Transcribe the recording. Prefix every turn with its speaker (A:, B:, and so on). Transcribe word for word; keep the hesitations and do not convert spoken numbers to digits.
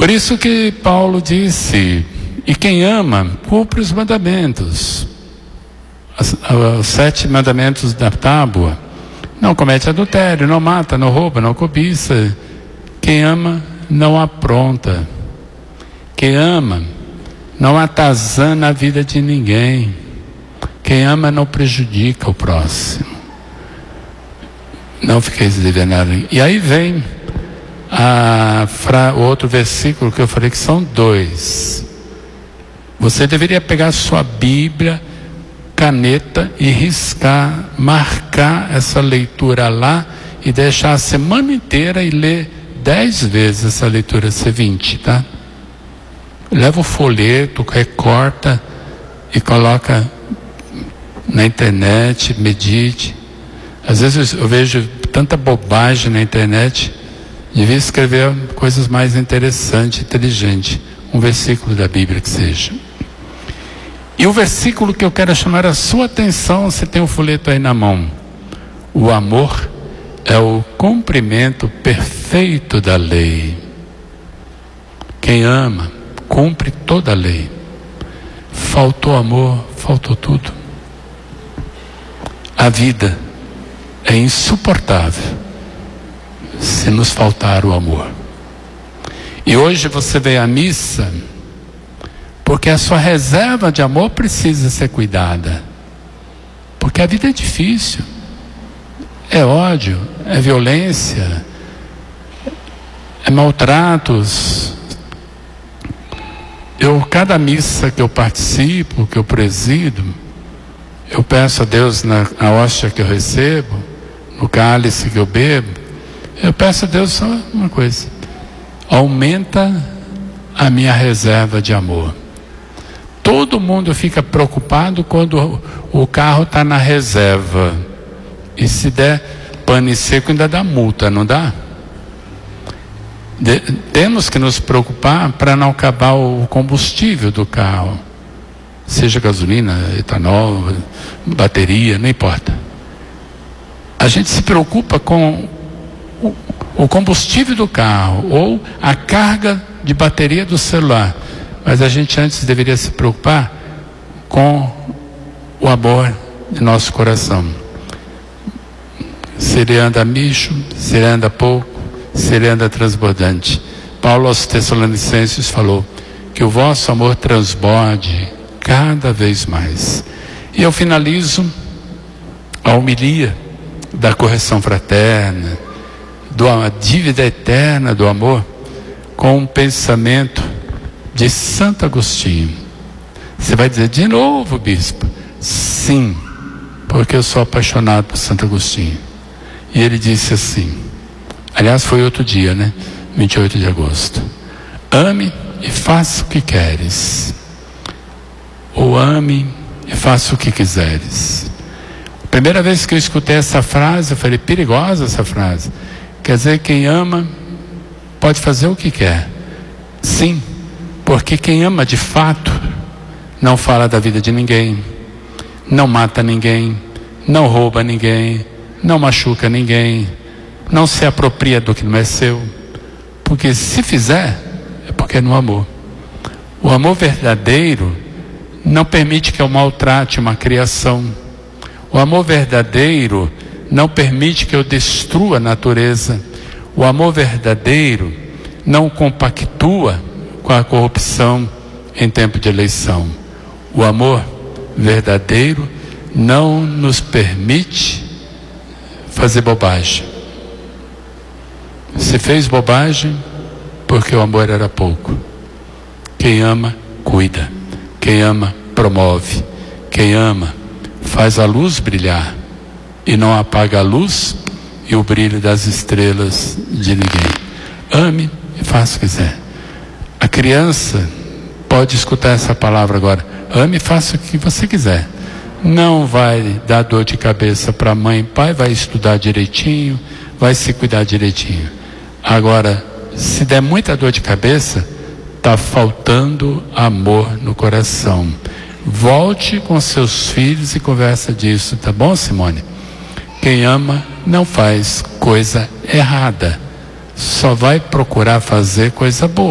A: Por isso que Paulo disse: e quem ama, cumpre os mandamentos. As, os sete mandamentos da tábua: não comete adultério, não mata, não rouba, não cobiça. Quem ama, não apronta. Quem ama, não atazana a vida de ninguém. Quem ama, não prejudica o próximo. Não fiqueis devendo nada. E aí vem a, fra, o outro versículo que eu falei, que são dois. Você deveria pegar a sua Bíblia, caneta, e riscar, marcar essa leitura lá e deixar a semana inteira e ler dez vezes essa leitura, ser vinte, tá? Leva o folheto, recorta e coloca na internet, medite. Às vezes eu vejo tanta bobagem na internet, devia escrever coisas mais interessantes, inteligentes, um versículo da Bíblia que seja. E o versículo que eu quero chamar a sua atenção, você tem o folheto aí na mão: o amor é o cumprimento perfeito da lei. Quem ama, cumpre toda a lei. Faltou amor, faltou tudo. A vida é insuportável se nos faltar o amor. E hoje você vem à missa porque a sua reserva de amor precisa ser cuidada, porque a vida é difícil, é ódio, é violência, é maltratos. Eu, cada missa que eu participo, que eu presido, eu peço a Deus, na, na hóstia que eu recebo, no cálice que eu bebo, eu peço a Deus só uma coisa: aumenta a minha reserva de amor. Todo mundo fica preocupado quando o carro está na reserva, e se der pane seco ainda dá multa, não dá? De, temos que nos preocupar para não acabar o combustível do carro, seja gasolina, etanol, bateria, não importa. A gente se preocupa com o, o combustível do carro ou a carga de bateria do celular, mas a gente antes deveria se preocupar com o amor de nosso coração. Se ele anda micho, se ele anda pouco, se ele anda transbordante. Paulo aos Tessalonicenses falou que o vosso amor transborde cada vez mais. E eu finalizo a homilia da correção fraterna, da dívida eterna do amor, com um pensamento de Santo Agostinho. Você vai dizer de novo, bispo? Sim, porque eu sou apaixonado por Santo Agostinho. E ele disse assim, aliás foi outro dia, né? vinte e oito de agosto: ame e faça o que queres, ou ame e faça o que quiseres. Primeira vez que eu escutei essa frase, eu falei: perigosa essa frase. Quer dizer, quem ama pode fazer o que quer. Sim, porque quem ama de fato não fala da vida de ninguém, não mata ninguém, não rouba ninguém, não machuca ninguém, não se apropria do que não é seu, porque se fizer é porque é no amor. O amor verdadeiro não permite que eu maltrate uma criação. O amor verdadeiro não permite que eu destrua a natureza. O amor verdadeiro não compactua com a corrupção em tempo de eleição. O amor verdadeiro não nos permite fazer bobagem. Se fez bobagem porque o amor era pouco. Quem ama, cuida. Quem ama, promove. Quem ama, faz a luz brilhar e não apaga a luz e o brilho das estrelas de ninguém. Ame e faça o que quiser. A criança pode escutar essa palavra agora: ame e faça o que você quiser. Não vai dar dor de cabeça para mãe e pai, vai estudar direitinho, vai se cuidar direitinho. Agora, se der muita dor de cabeça, está faltando amor no coração. Volte com seus filhos e conversa disso, tá bom, Simone? Quem ama não faz coisa errada, só vai procurar fazer coisa boa.